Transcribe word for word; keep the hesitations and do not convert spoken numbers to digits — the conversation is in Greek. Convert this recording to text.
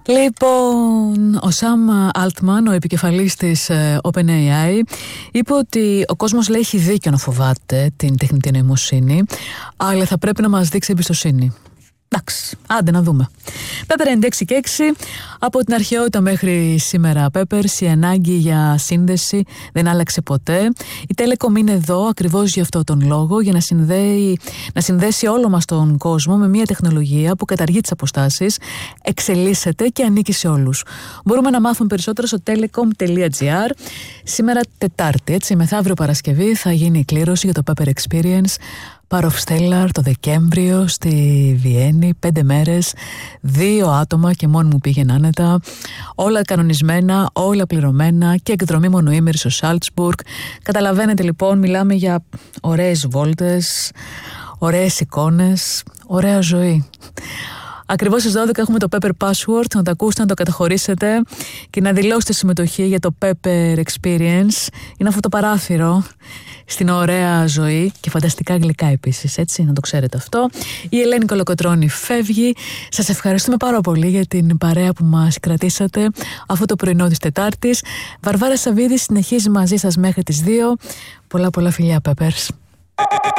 Λοιπόν, ο Σαμ Αλτμαν, ο επικεφαλής της OpenAI, είπε ότι ο κόσμος, λέει, έχει δίκιο να φοβάται την τεχνητή νοημοσύνη, αλλά θα πρέπει να μας δείξει εμπιστοσύνη. Εντάξει, άντε να δούμε. Pepper ενενήντα έξι και έξι. Από την αρχαιότητα μέχρι σήμερα, Peppers, η ανάγκη για σύνδεση δεν άλλαξε ποτέ. Η Telecom είναι εδώ ακριβώς για αυτό τον λόγο, για να, συνδέει, να συνδέσει όλο μας τον κόσμο με μια τεχνολογία που καταργεί τις αποστάσεις, εξελίσσεται και ανήκει σε όλους. Μπορούμε να μάθουμε περισσότερο στο telecom τελεία gr. Σήμερα Τετάρτη, έτσι, μεθαύριο Παρασκευή, θα γίνει η κλήρωση για το Pepper Experience Power of Stellar το Δεκέμβριο στη Βιέννη, πέντε μέρες, δύο άτομα και μόνοι μου πήγαινε άνετα, όλα κανονισμένα, όλα πληρωμένα και εκδρομή μονοήμερη στο Σάλτσμπουργκ. Καταλαβαίνετε λοιπόν, μιλάμε για ωραίες βόλτες, ωραίες εικόνες, ωραία ζωή. Ακριβώς στις δώδεκα έχουμε το Pepper Password, να το ακούσετε, να το καταχωρήσετε και να δηλώσετε συμμετοχή για το Pepper Experience. Είναι αυτό το παράθυρο στην ωραία ζωή και φανταστικά γλυκά επίσης, έτσι, να το ξέρετε αυτό. Η Ελένη Κολοκοτρώνη φεύγει. Σας ευχαριστούμε πάρα πολύ για την παρέα που μας κρατήσατε αυτό το πρωινό της Τετάρτης. Βαρβάρα Σαββίδη συνεχίζει μαζί σας μέχρι τις δύο. Πολλά πολλά φιλιά, Peppers.